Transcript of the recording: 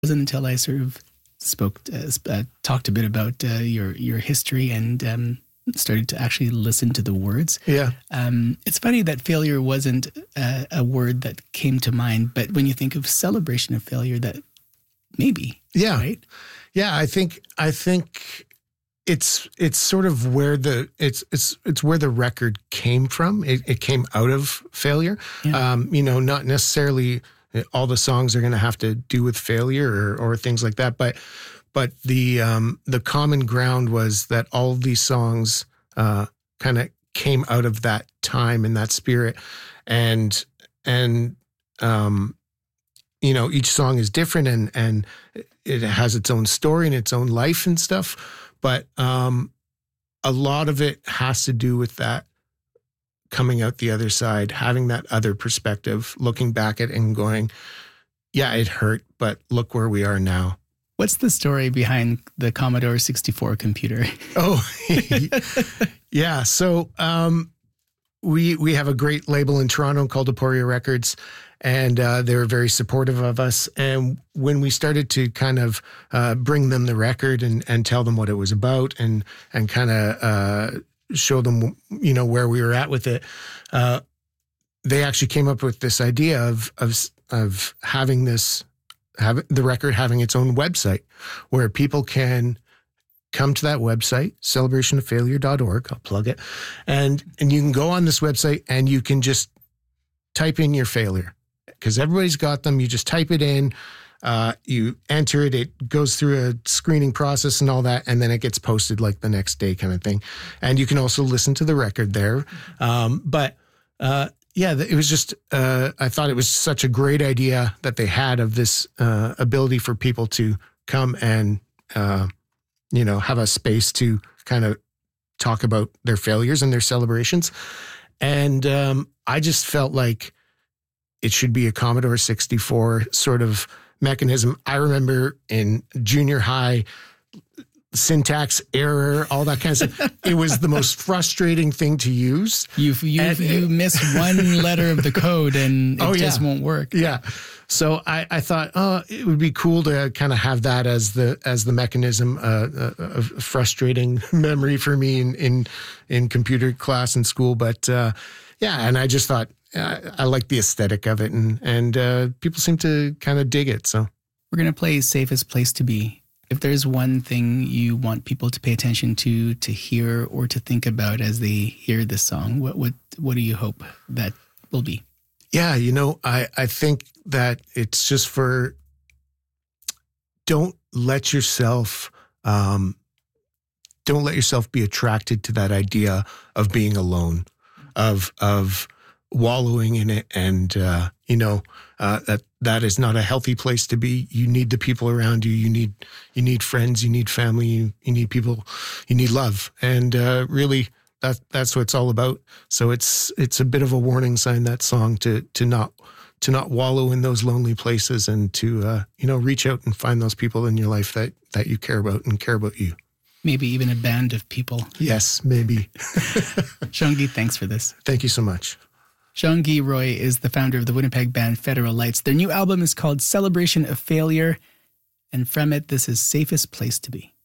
wasn't until I sort of talked a bit about your history and started to actually listen to the words. Yeah. It's funny that failure wasn't a word that came to mind, but when you think of celebration of failure, that maybe. Yeah. Right? Yeah. I think it's sort of where it's where the record came from. It came out of failure. Yeah. Not necessarily all the songs are going to have to do with failure or things like that, but the common ground was that all of these songs kind of came out of that time and that spirit, and each song is different and it has its own story and its own life and stuff, but a lot of it has to do with that coming out the other side, having that other perspective, looking back at it and going, yeah, it hurt, but look where we are now. What's the story behind the Commodore 64 computer? Oh, yeah. So we have a great label in Toronto called Aporia Records, and they were very supportive of us. And when we started to kind of bring them the record and tell them what it was about and kind of show them, where we were at with it, they actually came up with this idea of having the record having its own website where people can come to that website, celebrationoffailure.org. I'll plug it. And you can go on this website and you can just type in your failure because everybody's got them. You just type it in, you enter it, it goes through a screening process and all that, and then it gets posted like the next day kind of thing. And you can also listen to the record there. Yeah, it was just, I thought it was such a great idea that they had of this ability for people to come and, have a space to kind of talk about their failures and their celebrations. And I just felt like it should be a Commodore 64 sort of mechanism. I remember in junior high, syntax error, all that kind of stuff. It was the most frustrating thing to use. You miss one letter of the code and it just won't work. Yeah. So I thought, it would be cool to kind of have that as the mechanism, of frustrating memory for me in computer class in school. But and I just thought I like the aesthetic of it, and people seem to kind of dig it. So we're gonna play "Safest Place to Be." If there's one thing you want people to pay attention to hear, or to think about as they hear this song, what do you hope that will be? Yeah, I think that it's just for, don't let yourself be attracted to that idea of being alone, of wallowing in it, and that is not a healthy place to be. You need the people around you. You need friends. You need family. You need people. You need love. And really, that's what it's all about. So it's a bit of a warning sign, that song, to not wallow in those lonely places, and to reach out and find those people in your life that you care about and care about you. Maybe even a band of people. Yes, maybe. Sean-Guy, thanks for this. Thank you so much. Sean-Guy Roy is the founder of the Winnipeg band Federal Lights. Their new album is called Celebration of Failure, and from it, this is Safest Place to Be.